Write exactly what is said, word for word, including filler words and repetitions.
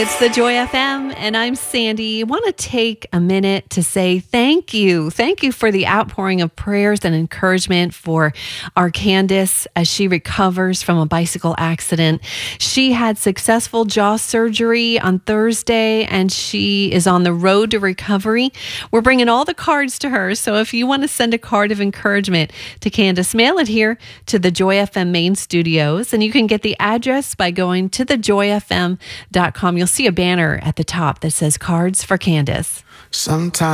It's the Joy F M, and I'm Sandy. I want to take a minute to say thank you. Thank you for the outpouring of prayers and encouragement for our Candace as she recovers from a bicycle accident. She had successful jaw surgery on Thursday, and she is on the road to recovery. We're bringing all the cards to her, so if you want to send a card of encouragement to Candace, mail it here to the Joy F M main studios, and you can get the address by going to the joy f m dot com. You'll see a banner at the top that says Cards for Candace. Sometimes